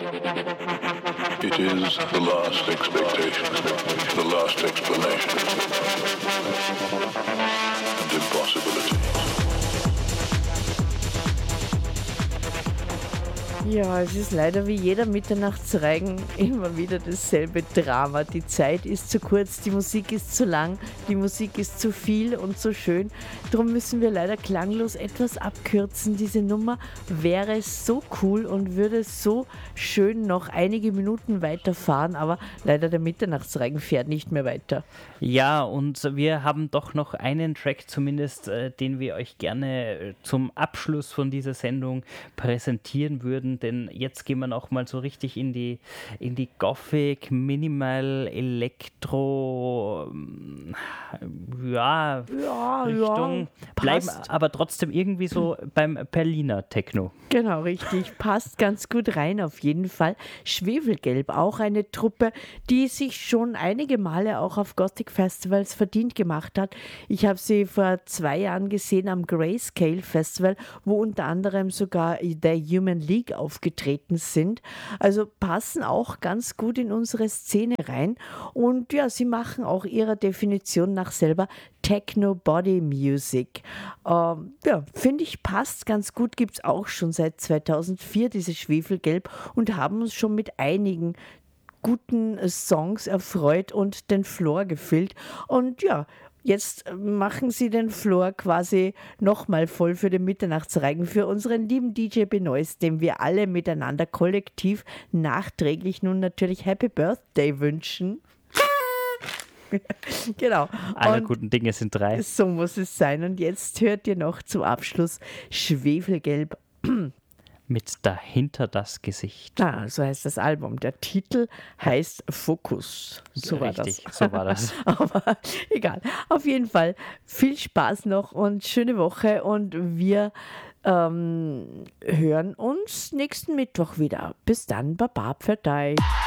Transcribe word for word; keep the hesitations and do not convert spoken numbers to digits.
It is the last expectation, the last explanation, and impossibility. Ja, es ist leider wie jeder Mitternachtsreigen immer wieder dasselbe Drama. Die Zeit ist zu kurz, die Musik ist zu lang, die Musik ist zu viel und zu schön. Darum müssen wir leider klanglos etwas abkürzen. Diese Nummer wäre so cool und würde so schön noch einige Minuten weiterfahren, aber leider der Mitternachtsreigen fährt nicht mehr weiter. Ja, und wir haben doch noch einen Track zumindest, äh, den wir euch gerne zum Abschluss von dieser Sendung präsentieren würden, denn jetzt gehen wir noch mal so richtig in die, in die Gothic, Minimal, Elektro, ja, Ja, Richtung, ja, bleiben passt. aber trotzdem irgendwie so beim Berliner Techno. Genau, richtig. Passt ganz gut rein auf jeden Fall. Schwefelgelb, auch eine Truppe, die sich schon einige Male auch auf Gothic Festivals verdient gemacht hat. Ich habe sie vor zwei Jahren gesehen am Grayscale Festival, wo unter anderem sogar der Human League aufgetreten sind. Also passen auch ganz gut in unsere Szene rein. Und ja, sie machen auch ihrer Definition nach selber Techno Body Music. Ähm, ja, finde ich, passt ganz gut. Gibt es auch schon seit zweitausendvier, dieses Schwefelgelb, und haben uns schon mit einigen guten Songs erfreut und den Floor gefüllt. Und ja, jetzt machen sie den Floor quasi nochmal voll für den Mitternachtsreigen, für unseren lieben D J Benoist, dem wir alle miteinander kollektiv nachträglich nun natürlich Happy Birthday wünschen. Genau. Alle Und guten Dinge sind drei. so muss es sein. Und jetzt hört ihr noch zum Abschluss Schwefelgelb. Mit dahinter das Gesicht. Ah, so heißt das Album. Der Titel heißt Fokus. So war Richtig, das. so war das. Aber egal. Auf jeden Fall viel Spaß noch und schöne Woche. Und wir ähm, hören uns nächsten Mittwoch wieder. Bis dann, Baba, Pferdei.